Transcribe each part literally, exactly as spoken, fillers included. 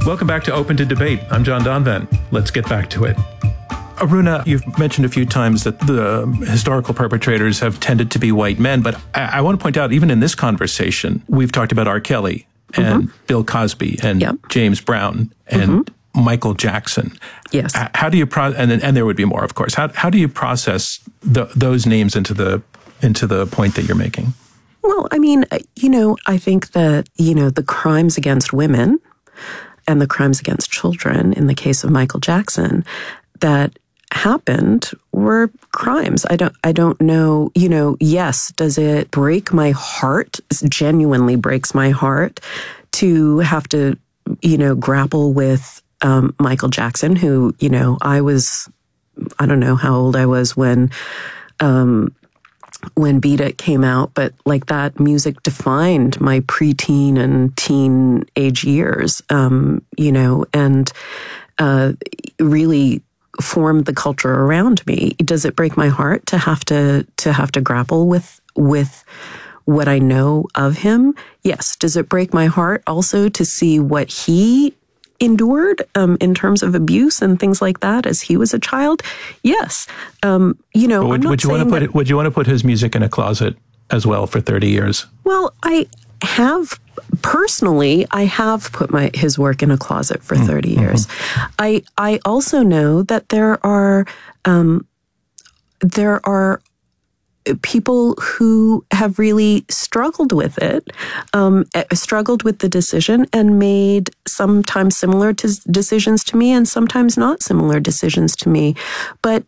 Welcome back to Open to Debate. I'm John Donvan. Let's get back to it. Aruna, you've mentioned a few times that the historical perpetrators have tended to be white men, but I, I want to point out, even in this conversation, we've talked about R. Kelly and mm-hmm. Bill Cosby and yep. James Brown and mm-hmm. Michael Jackson. Yes. How do you pro- and and there would be more, of course. How how do you process the, those names into the into the point that you're making? Well, I mean, you know, I think that, you know, the crimes against women and the crimes against children, in the case of Michael Jackson, that happened were crimes. I don't I don't know, you know, yes, does it break my heart? It genuinely breaks my heart to have to, you know, grapple with um, Michael Jackson, who, you know, I was, I don't know how old I was when um, when Beat It came out, but like that music defined my preteen and teen age years, um, you know, and uh, really formed the culture around me. Does it break my heart to have to to have to grapple with with what I know of him? Yes. Does it break my heart also to see what he endured um, in terms of abuse and things like that as he was a child? Yes. Um, you know, would, would you want to put that, would you want to put his music in a closet as well for thirty years? Well, I have personally, I have put my his work in a closet for thirty mm-hmm. years. I I also know that there are um, there are people who have really struggled with it, um, struggled with the decision, and made sometimes similar to decisions to me, and sometimes not similar decisions to me. But,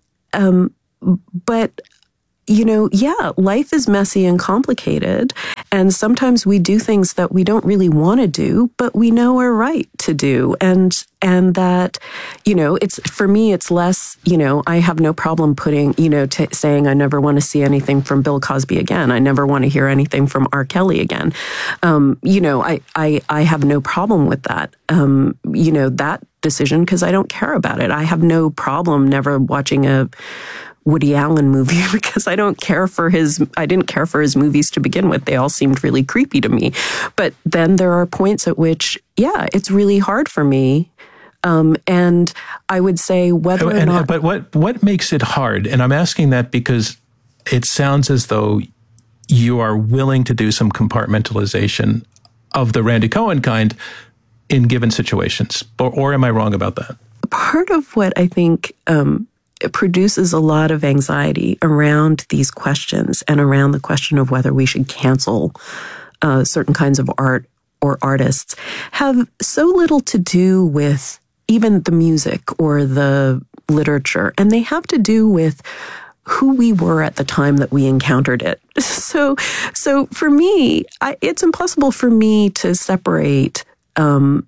um, but. You know, yeah, life is messy and complicated, and sometimes we do things that we don't really want to do, but we know are right to do. And and that, you know, it's for me, it's less, you know, I have no problem putting, you know, t- saying I never want to see anything from Bill Cosby again. I never want to hear anything from R. Kelly again. Um, you know, I, I, I have no problem with that, um, you know, that decision, because I don't care about it. I have no problem never watching a Woody Allen movie because I don't care for his, I didn't care for his movies to begin with. They all seemed really creepy to me. But then there are points at which, yeah, it's really hard for me. Um, and I would say whether and, or not... But what, what makes it hard? And I'm asking that because it sounds as though you are willing to do some compartmentalization of the Randy Cohen kind in given situations. Or, or am I wrong about that? Part of what I think... Um, It produces a lot of anxiety around these questions and around the question of whether we should cancel uh, certain kinds of art or artists have so little to do with even the music or the literature, and they have to do with who we were at the time that we encountered it. So, so for me, I, it's impossible for me to separate um,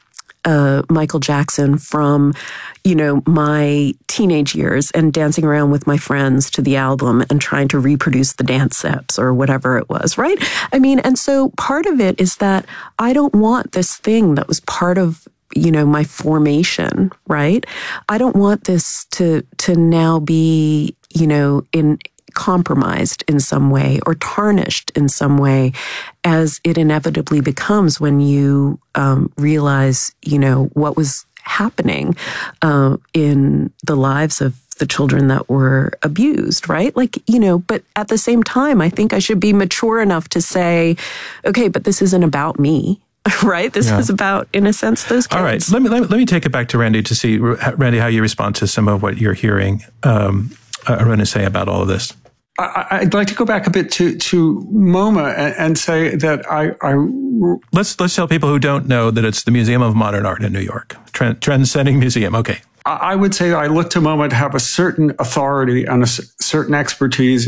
Uh, Michael Jackson from, you know, my teenage years and dancing around with my friends to the album and trying to reproduce the dance steps or whatever it was, right? I mean, and so part of it is that I don't want this thing that was part of, you know, my formation, right? I don't want this to to now be, you know, in compromised in some way or tarnished in some way, as it inevitably becomes when you um, realize, you know, what was happening uh, in the lives of the children that were abused, right? Like, you know, but at the same time, I think I should be mature enough to say, okay, but this isn't about me. Right? This yeah. is about, in a sense, those kids. All right. Let me, let me, let me take it back to Randy to see, Randy, how you respond to some of what you're hearing um, Aruna say about all of this. I'd like to go back a bit to, to MoMA and, and say that I, I... Let's let's tell people who don't know that it's the Museum of Modern Art in New York. Trend, Transcending Museum. Okay. I would say I look to MoMA to have a certain authority and a certain expertise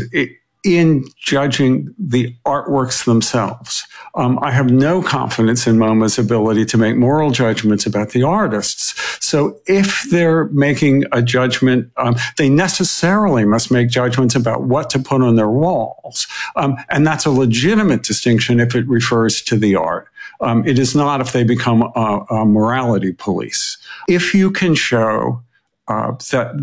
in judging the artworks themselves. Um, I have no confidence in MoMA's ability to make moral judgments about the artists. So if they're making a judgment, um, they necessarily must make judgments about what to put on their walls. Um, and that's a legitimate distinction if it refers to the art. Um, it is not if they become a, a morality police. If you can show uh, that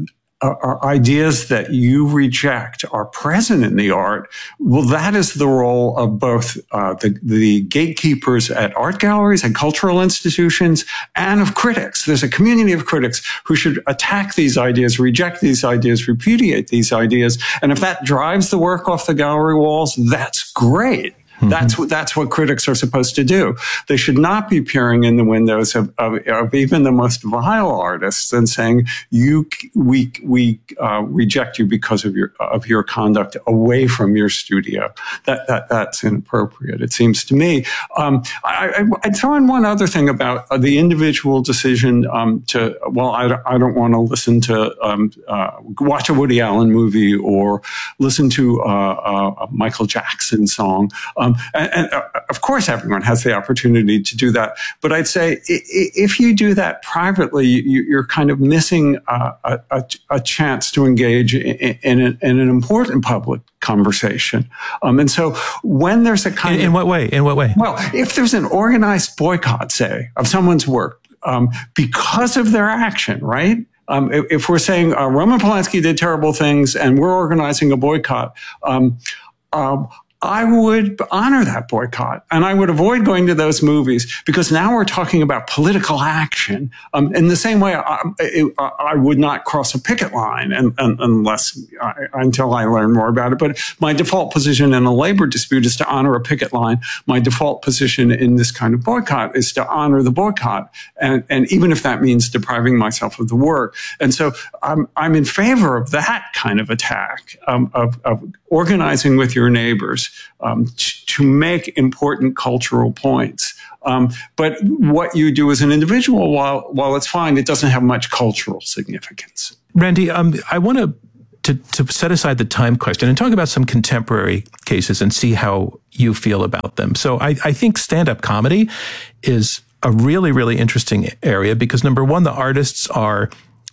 uh, are ideas that you reject are present in the art, well, that is the role of both uh, the, the gatekeepers at art galleries and cultural institutions and of critics. There's a community of critics who should attack these ideas, reject these ideas, repudiate these ideas. And if that drives the work off the gallery walls, that's great. Mm-hmm. That's what that's what critics are supposed to do. They should not be peering in the windows of, of, of even the most vile artists and saying, "You, we, we uh, reject you because of your of your conduct away from your studio." That that that's inappropriate. It seems to me. Um, I, I, I'd throw in one other thing about uh, the individual decision um, to. Well, I, I don't want to listen to um, uh, watch a Woody Allen movie or listen to uh, a Michael Jackson song. Um, and, and uh, of course, everyone has the opportunity to do that. But I'd say if you do that privately, you're kind of missing uh, a, a chance to engage in, in, an, in an important public conversation. Um, and so when there's a kind in, of... In what way? In what way? Well, if there's an organized boycott, say, of someone's work um, because of their action, right? Um, if, if we're saying uh, Roman Polanski did terrible things and we're organizing a boycott, um, um, I would honor that boycott and I would avoid going to those movies because now we're talking about political action. Um, in the same way, I, I, I would not cross a picket line and, and, unless I, until I learn more about it. But my default position in a labor dispute is to honor a picket line. My default position in this kind of boycott is to honor the boycott. And, and even if that means depriving myself of the work. And so I'm, I'm in favor of that kind of attack, um, of, of organizing with your neighbors. Um, to make important cultural points. Um, but what you do as an individual, while while it's fine, it doesn't have much cultural significance. Randy, um, I want to, to to set aside the time question and talk about some contemporary cases and see how you feel about them. So I, I think stand-up comedy is a really, really interesting area because, number one, the artists are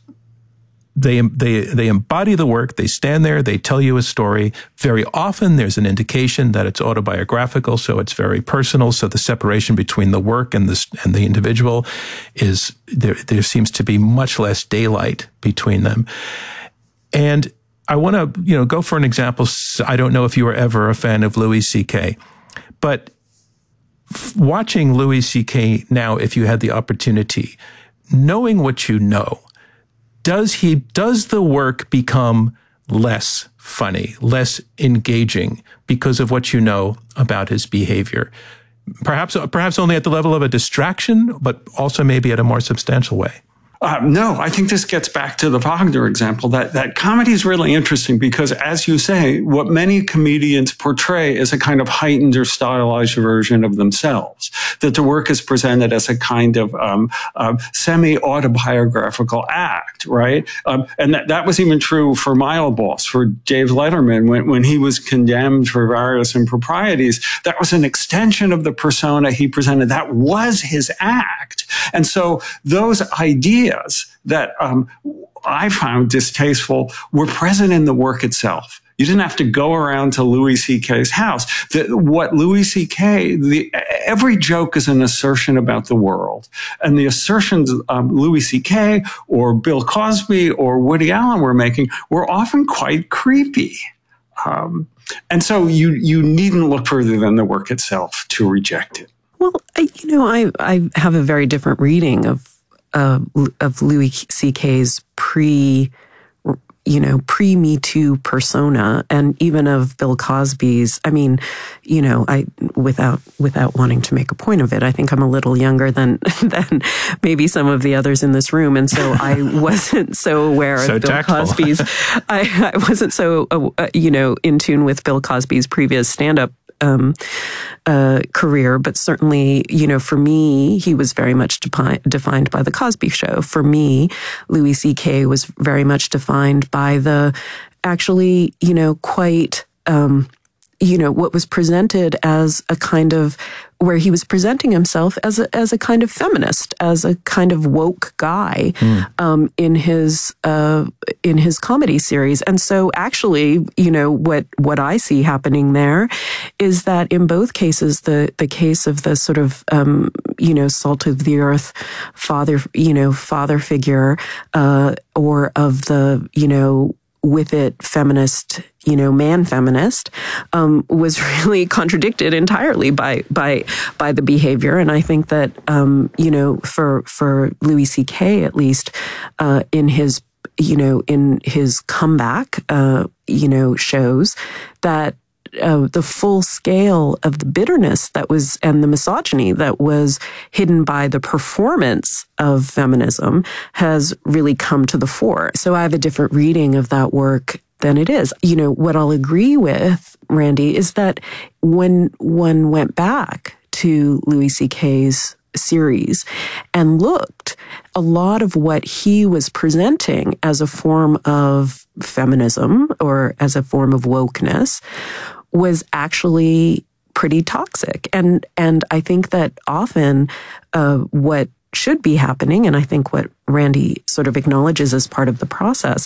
They, they, they embody the work. They stand there. They tell you a story. Very often there's an indication that it's autobiographical. So it's very personal. So the separation between the work and the, and the individual is there, there seems to be much less daylight between them. And I want to, you know, go for an example. I don't know if you were ever a fan of Louis C K, but watching Louis C K now, if you had the opportunity, knowing what you know, Does he, does the work become less funny, less engaging because of what you know about his behavior? Perhaps, perhaps only at the level of a distraction, but also maybe at a more substantial way. Uh, no, I think this gets back to the Wagner example. That that comedy is really interesting because, as you say, what many comedians portray is a kind of heightened or stylized version of themselves. That the work is presented as a kind of um, uh, semi-autobiographical act, right? Um, and that, that was even true for my old boss, for Dave Letterman, when when he was condemned for various improprieties. That was an extension of the persona he presented. That was his act, and so those ideas that um, I found distasteful were present in the work itself. You didn't have to go around to Louis C K's house. The, what Louis C K, the, every joke is an assertion about the world. And the assertions um, Louis C K or Bill Cosby or Woody Allen were making were often quite creepy. Um, and so you, you needn't look further than the work itself to reject it. Well, I, you know, I, I have a very different reading of Uh, of Louis C K's pre, you know, pre-Me Too persona, and even of Bill Cosby's. I mean, you know, I without without wanting to make a point of it, I think I'm a little younger than than maybe some of the others in this room, and so I wasn't so aware so of Bill tactful. Cosby's. I, I wasn't so uh, you know in tune with Bill Cosby's previous stand-up Um, uh, career, but certainly, you know, for me, he was very much depi- defined by the Cosby Show. For me, Louis C K was very much defined by the actually, you know, quite um, you know, what was presented as a kind of, where he was presenting himself as a, as a kind of feminist, as a kind of woke guy, mm. um, in his, uh, in his comedy series. And so actually, you know, what, what I see happening there is that in both cases, the, the case of the sort of, um, you know, salt of the earth father, you know, father figure, uh, or of the, you know, with it feminist, you know, man feminist, um, was really contradicted entirely by, by, by the behavior. And I think that, um, you know, for, for Louis C K, at least, uh, in his, you know, in his comeback, uh, you know, shows that, Uh, the full scale of the bitterness that was, and the misogyny that was hidden by the performance of feminism has really come to the fore. So I have a different reading of that work than it is. You know, what I'll agree with, Randy, is that when one went back to Louis C K's series and looked, a lot of what he was presenting as a form of feminism or as a form of wokeness was actually pretty toxic. And and I think that often uh, what should be happening, and I think what Randy sort of acknowledges as part of the process,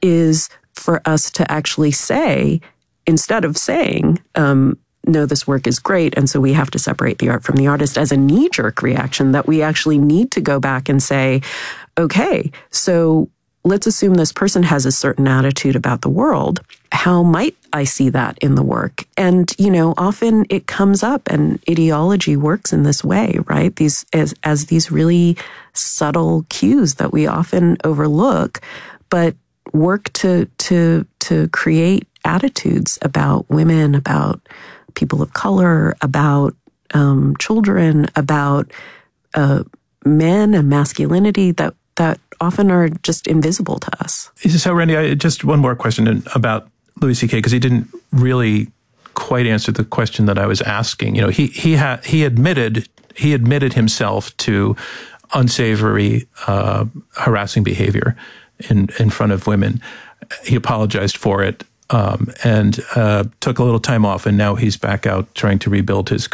is for us to actually say, instead of saying, um, no, this work is great, and so we have to separate the art from the artist as a knee-jerk reaction, that we actually need to go back and say, okay, so let's assume this person has a certain attitude about the world. How might I see that in the work? And, you know, often it comes up, and ideology works in this way, right? These, as, as these really subtle cues that we often overlook, but work to, to, to create attitudes about women, about people of color, about, um, children, about, uh, men and masculinity that, that often are just invisible to us. So, Randy, I, just one more question about Louis C K, because he didn't really quite answer the question that I was asking. You know, he he had he admitted he admitted himself to unsavory, uh, harassing behavior in in front of women. He apologized for it, um, and uh, took a little time off, and now he's back out trying to rebuild his